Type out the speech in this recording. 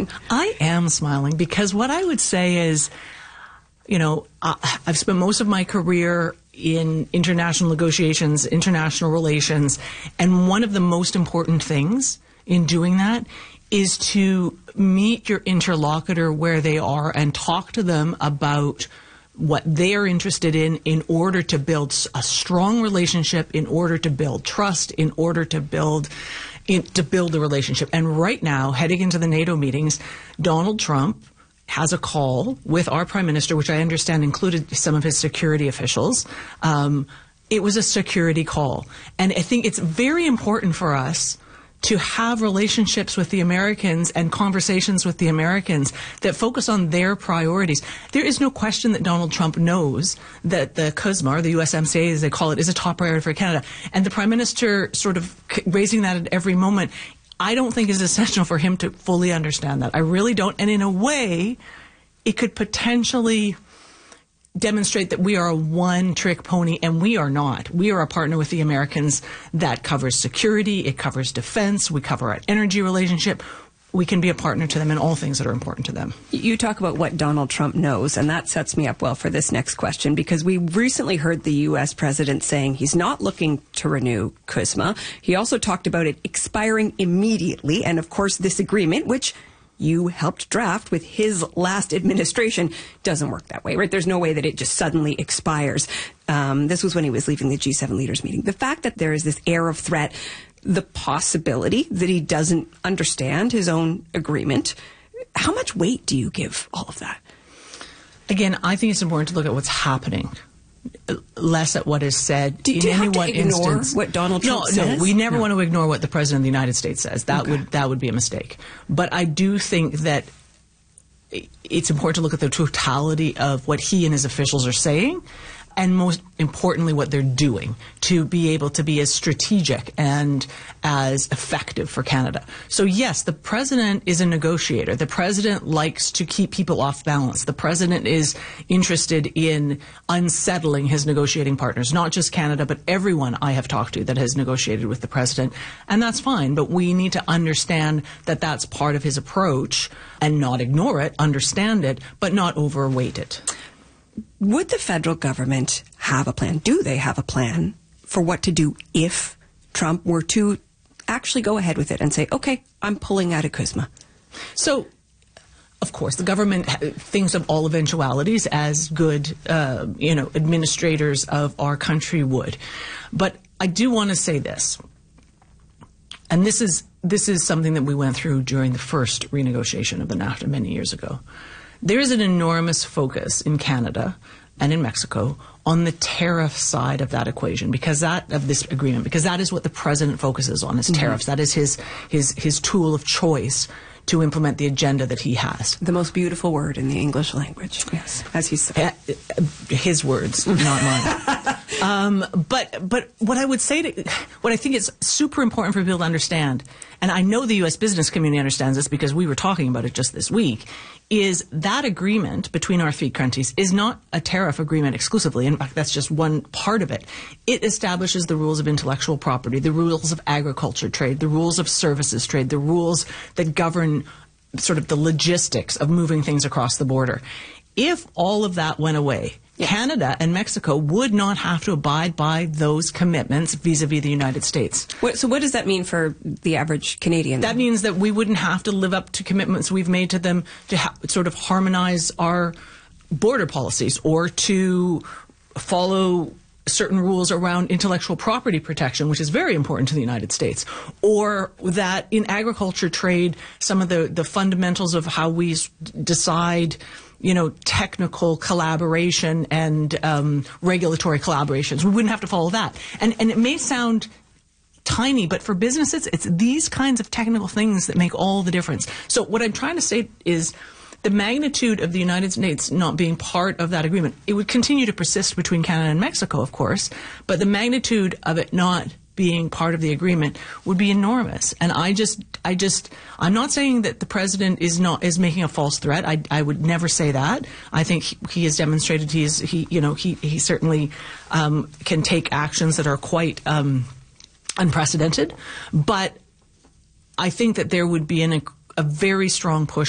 smiling. I am smiling because what I would say is, I've spent most of my career in international negotiations, international relations, and one of the most important things in doing that is to meet your interlocutor where they are and talk to them about what they're interested in order to build a strong relationship, in order to build trust, in order to build the relationship. And right now, heading into the NATO meetings, Donald Trump has a call with our prime minister, which I understand included some of his security officials. It was a security call. And I think it's very important for us to have relationships with the Americans and conversations with the Americans that focus on their priorities. There is no question that Donald Trump knows that the CUSMA, or the USMCA as they call it, is a top priority for Canada. And the Prime Minister sort of raising that at every moment, I don't think is essential for him to fully understand that. I really don't. And in a way, it could potentially demonstrate that we are a one-trick pony, and we are not. We are a partner with the Americans that covers security, it covers defense, we cover our energy relationship. We can be a partner to them in all things that are important to them. You talk about what Donald Trump knows, and that sets me up well for this next question, because we recently heard the U.S. president saying he's not looking to renew CUSMA. He also talked about it expiring immediately, and of course this agreement, which you helped draft with his last administration, doesn't work that way, right? There's no way that it just suddenly expires. This was when he was leaving the G7 leaders meeting. The fact that there is this air of threat, the possibility that he doesn't understand his own agreement, how much weight do you give all of that? Again, I think it's important to look at what's happening, less at what is said do in you any have to one ignore instance. What Donald Trump says? No, we never want to ignore what the President of the United States says. That would be a mistake. But I do think that it's important to look at the totality of what he and his officials are saying, and most importantly, what they're doing to be able to be as strategic and as effective for Canada. So yes, the president is a negotiator. The president likes to keep people off balance. The president is interested in unsettling his negotiating partners, not just Canada, but everyone I have talked to that has negotiated with the president. And that's fine, but we need to understand that that's part of his approach and not ignore it, understand it, but not overweight it. Would the federal government have a plan? Do they have a plan for what to do if Trump were to actually go ahead with it and say, okay, I'm pulling out of CUSMA? So, of course, the government thinks of all eventualities as good, administrators of our country would. But I do want to say this, and this is something that we went through during the first renegotiation of the NAFTA many years ago. There is an enormous focus in Canada and in Mexico on the tariff side of that equation, because that is what the president focuses on, is tariffs. That is his tool of choice to implement the agenda that he has. The most beautiful word in the English language, yes, as he said. His words, not mine. But what I would say what I think is super important for people to understand, and I know the U.S. business community understands this because we were talking about it just this week, is that agreement between our three countries is not a tariff agreement exclusively. In fact, that's just one part of it. It establishes the rules of intellectual property, the rules of agriculture trade, the rules of services trade, the rules that govern sort of the logistics of moving things across the border. If all of that went away, yes, Canada and Mexico would not have to abide by those commitments vis-a-vis the United States. So what does that mean for the average Canadian? That means that we wouldn't have to live up to commitments we've made to them to sort of harmonize our border policies or to follow certain rules around intellectual property protection, which is very important to the United States, or that in agriculture trade, some of the fundamentals of how we decide, technical collaboration and regulatory collaborations. We wouldn't have to follow that. And it may sound tiny, but for businesses, it's these kinds of technical things that make all the difference. So what I'm trying to say is the magnitude of the United States not being part of that agreement, it would continue to persist between Canada and Mexico, of course, but the magnitude of it not being part of the agreement would be enormous. And I'm not saying that the president is making a false threat. I would never say that. I think he has demonstrated he certainly can take actions that are quite unprecedented. But I think that there would be a very strong push